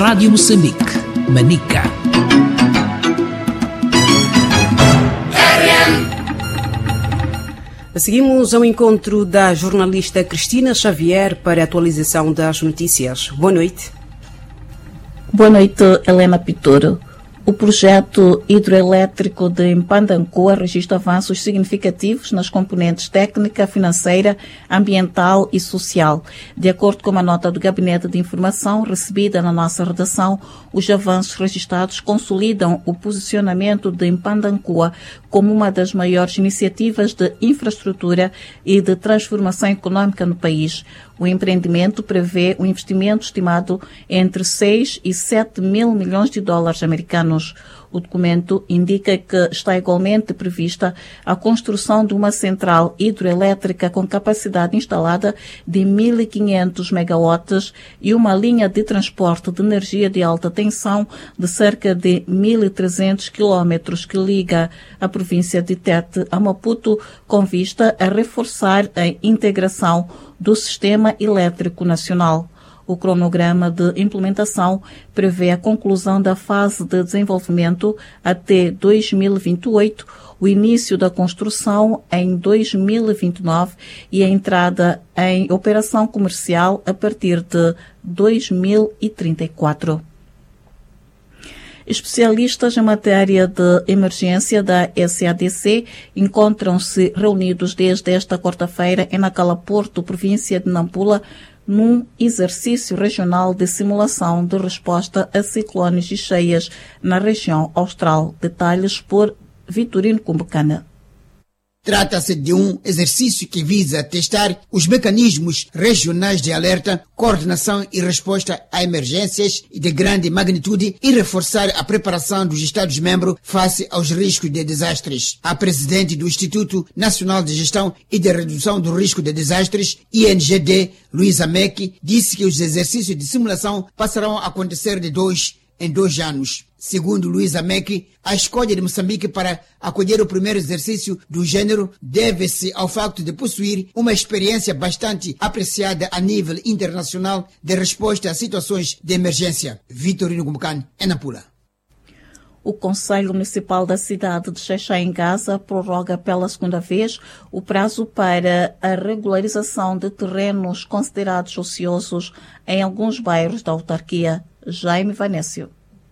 Rádio Moçambique, Manica. Seguimos ao encontro da jornalista Cristina Xavier para a atualização das notícias. Boa noite. Boa noite, Helena Pitoro. O projeto hidroelétrico de Mpandancoa registra avanços significativos nas componentes técnica, financeira, ambiental e social. De acordo com uma nota do Gabinete de Informação recebida na nossa redação, os avanços registrados consolidam o posicionamento de Mpandancoa como uma das maiores iniciativas de infraestrutura e de transformação econômica no país. O empreendimento prevê um investimento estimado entre 6 e 7 mil milhões de dólares americanos. O documento indica que está igualmente prevista a construção de uma central hidroelétrica com capacidade instalada de 1.500 megawatts e uma linha de transporte de energia de alta tensão de cerca de 1.300 quilómetros que liga a província de Tete a Maputo, com vista a reforçar a integração do sistema elétrico nacional. O cronograma de implementação prevê a conclusão da fase de desenvolvimento até 2028, o início da construção em 2029 e a entrada em operação comercial a partir de 2034. Especialistas em matéria de emergência da SADC encontram-se reunidos desde esta quarta-feira em Nacala Porto, província de Nampula, num exercício regional de simulação de resposta a ciclones e cheias na região austral. Detalhes por Vitorino Cumbacana. Trata-se de um exercício que visa testar os mecanismos regionais de alerta, coordenação e resposta a emergências de grande magnitude e reforçar a preparação dos Estados-membros face aos riscos de desastres. A presidente do Instituto Nacional de Gestão e de Redução do Risco de Desastres, INGD, Luísa Meck, disse que os exercícios de simulação passarão a acontecer de 2 em 2 anos. Segundo Luísa Meck, a escolha de Moçambique para acolher o primeiro exercício do gênero deve-se ao facto de possuir uma experiência bastante apreciada a nível internacional de resposta a situações de emergência. Vitorino Gumcan, Nampula. O Conselho Municipal da cidade de Xai-Xai, em Gaza, prorroga pela segunda vez o prazo para a regularização de terrenos considerados ociosos em alguns bairros da autarquia. Jaime Vanécio.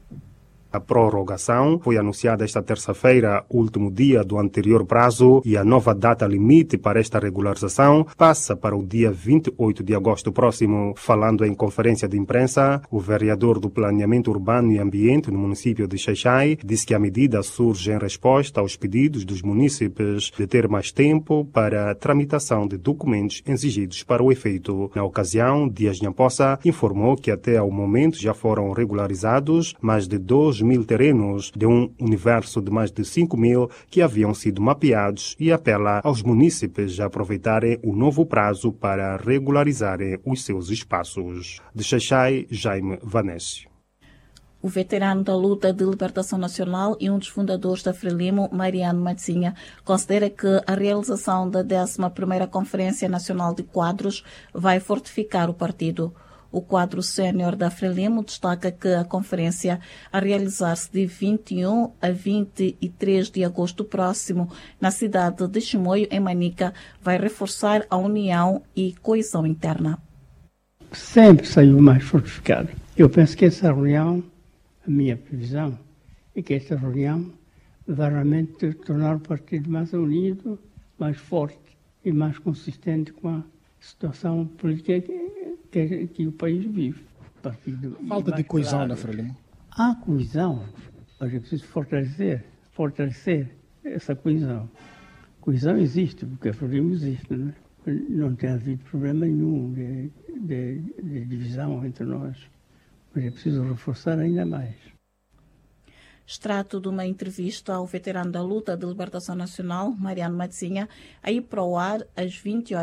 A prorrogação foi anunciada esta terça-feira, último dia do anterior prazo, e a nova data limite para esta regularização passa para o dia 28 de agosto próximo. Falando em conferência de imprensa, o vereador do Planeamento Urbano e Ambiente no município de Xai-Xai disse que a medida surge em resposta aos pedidos dos munícipes de ter mais tempo para a tramitação de documentos exigidos para o efeito. Na ocasião, Dias Nhamposa informou que até ao momento já foram regularizados mais de 2 mil terrenos de um universo de mais de 5 mil que haviam sido mapeados e apela aos munícipes a aproveitarem o novo prazo para regularizarem os seus espaços. De Xai-Xai, Jaime Vanécio. O veterano da luta de libertação nacional e um dos fundadores da Frelimo, Mariano Matzinha, considera que a realização da 11ª Conferência Nacional de Quadros vai fortificar o partido. O quadro sénior da Frelimo destaca que a conferência, a realizar-se de 21 a 23 de agosto próximo, na cidade de Chimoio, em Manica, vai reforçar a união e coesão interna. Sempre saiu mais fortificado. Eu penso que essa reunião, a minha previsão, é que esta reunião vai realmente tornar o partido mais unido, mais forte e mais consistente com a situação política que o país vive. Falta de coesão na Frelimo. Há coesão, mas é preciso fortalecer essa coesão. Coesão existe, porque a Frelimo existe, não é? Não tem havido problema nenhum de divisão entre nós, mas é preciso reforçar ainda mais. Extrato de uma entrevista ao veterano da luta de libertação nacional, Mariano Matzinha, aí para o ar às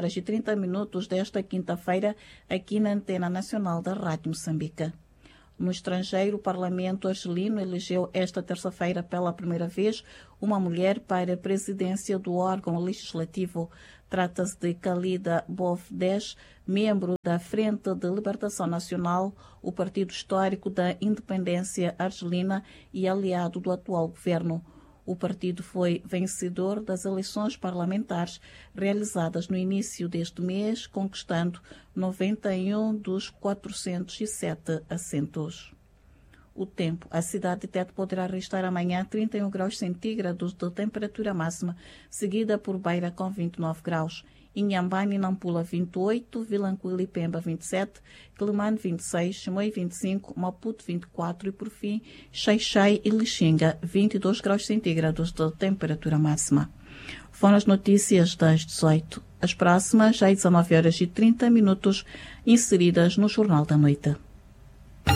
20h30 desta quinta-feira, aqui na Antena Nacional da Rádio Moçambique. No estrangeiro, o Parlamento argelino elegeu esta terça-feira pela primeira vez uma mulher para a presidência do órgão legislativo. Trata-se de Khalida Bofdes, membro da Frente de Libertação Nacional, o partido histórico da independência argelina e aliado do atual governo. O partido foi vencedor das eleições parlamentares realizadas no início deste mês, conquistando 91 dos 407 assentos. O tempo. A cidade de Tete poderá registrar amanhã 31 graus centígrados de temperatura máxima, seguida por Beira com 29 graus. Inhambane e Nampula 28, Vilancuil e Pemba 27, Quelimane 26, Chimoio 25, Maputo 24 e, por fim, Xai-Xai e Lixinga 22 graus centígrados de temperatura máxima. Foram as notícias das 18. As próximas, às 19h30, inseridas no Jornal da Noite.